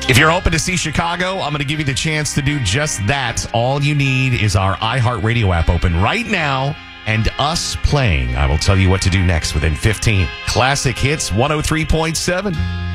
If you're hoping to see Chicago, I'm going to give you the chance to do just that. All you need is our iHeartRadio app open right now and us playing. I will tell you what to do next within 15. Classic Hits 103.7.